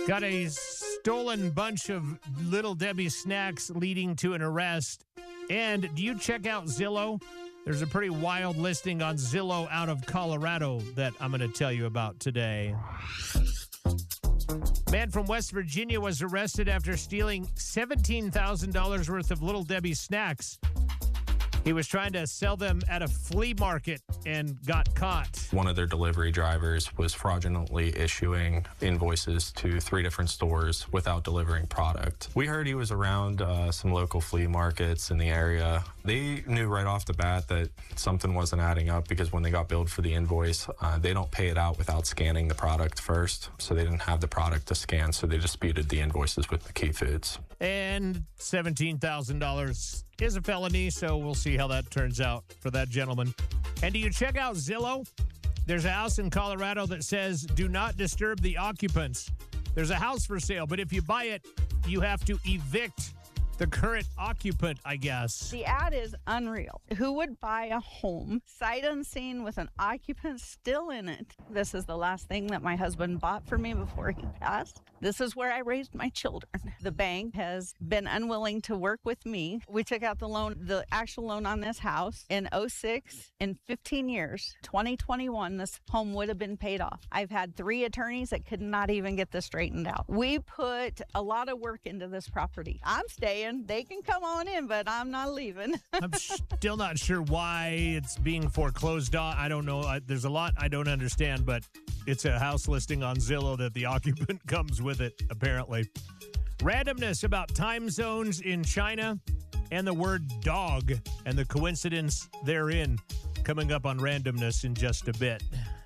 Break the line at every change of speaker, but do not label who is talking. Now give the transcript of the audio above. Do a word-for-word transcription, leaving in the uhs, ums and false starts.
Got a stolen bunch of Little Debbie snacks leading to an arrest. And do you check out Zillow? There's a pretty wild listing on Zillow out of Colorado that I'm going to tell you about today. Man from West Virginia was arrested after stealing seventeen thousand dollars worth of Little Debbie snacks. He was trying to sell them at a flea market and got caught.
One of their delivery drivers was fraudulently issuing invoices to three different stores without delivering product. We heard he was around uh, some local flea markets in the area. They knew right off the bat that something wasn't adding up because when they got billed for the invoice, uh, they don't pay it out without scanning the product first. So they didn't have the product to scan, so they disputed the invoices with McKee Foods.
And seventeen thousand dollars is a felony, so we'll see how that turns out for that gentleman. And do you check out Zillow? There's a house in Colorado that says, do not disturb the occupants. There's a house for sale, but if you buy it, you have to evict the current occupant, I guess.
The ad is unreal. Who would buy a home sight unseen with an occupant still in it? This is the last thing that my husband bought for me before he passed. This is where I raised my children. The bank has been unwilling to work with me. We took out the loan, the actual loan on this house in oh six. In fifteen years, twenty twenty-one, this home would have been paid off. I've had three attorneys that could not even get this straightened out. We put a lot of work into this property. I'm staying. They can come on in, but I'm not leaving.
I'm still not sure why it's being foreclosed on. I don't know. I, there's a lot I don't understand, but it's a house listing on Zillow that the occupant comes with it, apparently. Randomness about time zones in China and the word dog and the coincidence therein coming up on Randomness in just a bit.